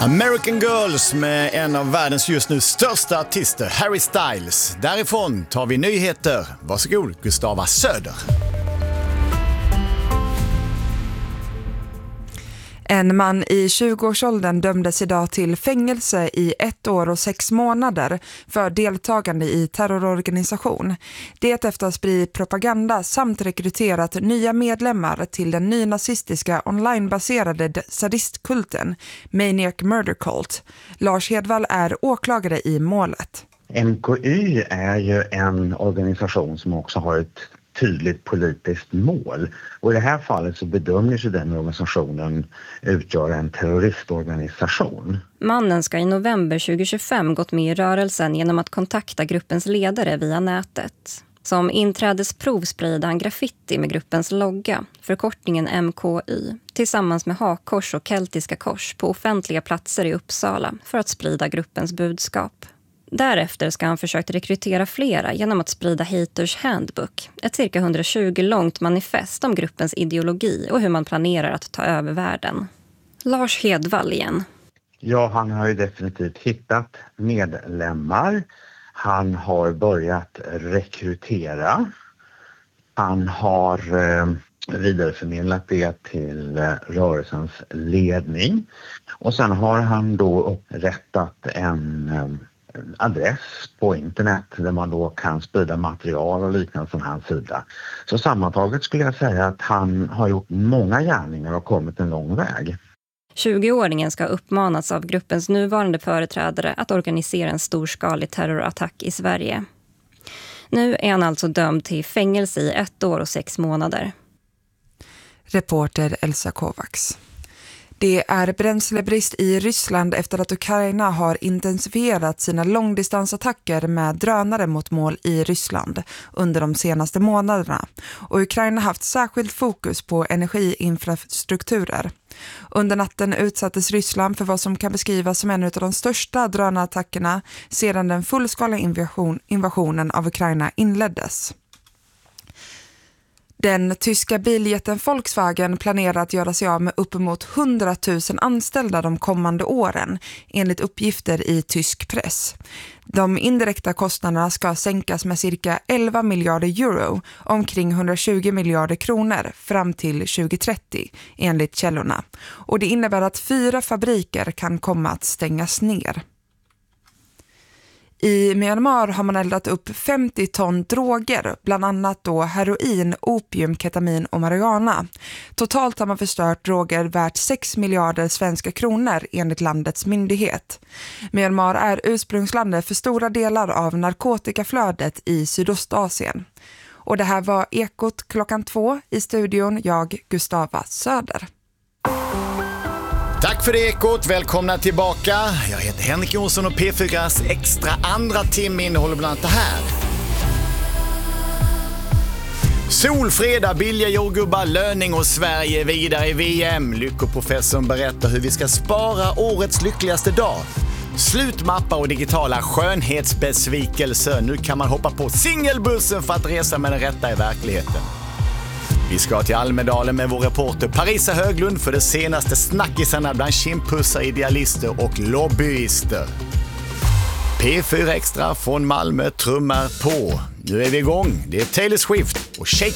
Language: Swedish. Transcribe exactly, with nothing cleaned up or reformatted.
American Girls med en av världens just nu största artister, Harry Styles. Därifrån tar vi nyheter. Varsågod, Gustava Söder. En man i tjugoårsåldern dömdes idag till fängelse i ett år och sex månader för deltagande i terrororganisation. Det efter att sprida propaganda samt rekryterat nya medlemmar till den nynazistiska onlinebaserade sadistkulten Maniac Murder Cult. Lars Hedvall är åklagare i målet. M K Y är ju en organisation som också har ett tydligt politiskt mål. Och i det här fallet så bedömer ju den organisationen utgöra en terroristorganisation. Mannen ska i november tjugohundratjugofem gått med i rörelsen genom att kontakta gruppens ledare via nätet. Som inträdesprov spridde han graffiti med gruppens logga, förkortningen M K Y, tillsammans med hakkors och keltiska kors på offentliga platser i Uppsala för att sprida gruppens budskap. Därefter ska han försökt rekrytera flera genom att sprida Haters Handbook, ett cirka hundratjugo långt manifest om gruppens ideologi och hur man planerar att ta över världen. Lars Hedvall igen. Ja, han har ju definitivt hittat medlemmar. Han har börjat rekrytera. Han har eh, vidareförmedlat det till eh, rörelsens ledning. Och sen har han då upprättat en eh, adress på internet där man då kan sprida material och liknande från hans sida. Så sammantaget skulle jag säga att han har gjort många gärningar och kommit en lång väg. tjugoåringen ska uppmanats av gruppens nuvarande företrädare att organisera en storskalig terrorattack i Sverige. Nu är han alltså dömd till fängelse i ett år och sex månader. Reporter Elsa Kovacs. Det är bränslebrist i Ryssland efter att Ukraina har intensifierat sina långdistansattacker med drönare mot mål i Ryssland under de senaste månaderna. Och Ukraina har haft särskilt fokus på energiinfrastrukturer. Under natten utsattes Ryssland för vad som kan beskrivas som en av de största drönarattackerna sedan den fullskaliga invasion, invasionen av Ukraina inleddes. Den tyska biljätten Volkswagen planerar att göra sig av med uppemot hundratusen anställda de kommande åren, enligt uppgifter i tysk press. De indirekta kostnaderna ska sänkas med cirka elva miljarder euro, omkring hundratjugo miljarder kronor, fram till tjugohundratrettio, enligt källorna. Och det innebär att fyra fabriker kan komma att stängas ner. I Myanmar har man eldat upp femtio ton droger, bland annat då heroin, opium, ketamin och marijuana. Totalt har man förstört droger värt sex miljarder svenska kronor enligt landets myndighet. Myanmar är ursprungslandet för stora delar av narkotikaflödet i Sydostasien. Och det här var Ekot klockan två i studion, jag Gustava Söder. Tack för det, Ekot. Välkomna tillbaka. Jag heter Henrik Jonsson och P fyras extra andra timme innehåller bland annat det här. Solfredag, billiga jordgubbar, löning och Sverige vidare i V M. Lyckoprofessorn berättar hur vi ska spara årets lyckligaste dag. Slutmappar och digitala skönhetsbesvikelser. Nu kan man hoppa på singelbussen för att resa med den rätta i verkligheten. Vi ska till Almedalen med vår reporter Parisa Höglund för det senaste snackisarna bland kimpussar, idealister och lobbyister. P fyra Extra från Malmö trummar på. Nu är vi igång. Det är Taylor Swift och Shake